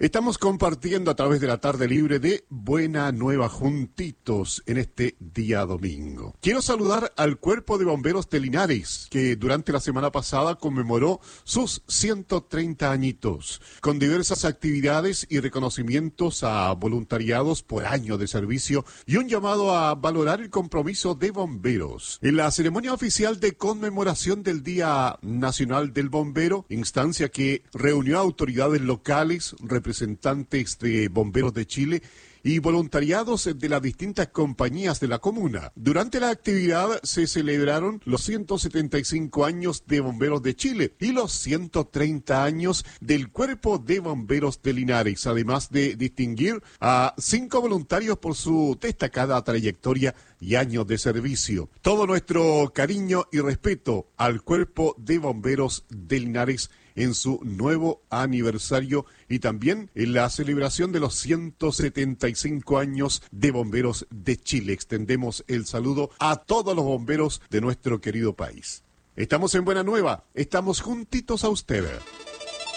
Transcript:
Estamos compartiendo a través de la tarde libre de Buena Nueva juntitos en este día domingo. Quiero saludar al Cuerpo de Bomberos de Linares, que durante la semana pasada conmemoró sus 130 añitos, con diversas actividades y reconocimientos a voluntariados por año de servicio y un llamado a valorar el compromiso de bomberos. En la ceremonia oficial de conmemoración del Día Nacional del Bombero, instancia que reunió a autoridades locales, representantes de Bomberos de Chile y voluntariados de las distintas compañías de la comuna. Durante la actividad se celebraron los 175 años de Bomberos de Chile y los 130 años del Cuerpo de Bomberos de Linares, además de distinguir a 5 voluntarios por su destacada trayectoria y años de servicio. Todo nuestro cariño y respeto al Cuerpo de Bomberos de Linares en su nuevo aniversario y también en la celebración de los 175 años de Bomberos de Chile. Extendemos el saludo a todos los bomberos de nuestro querido país. Estamos en Buena Nueva, estamos juntitos a ustedes.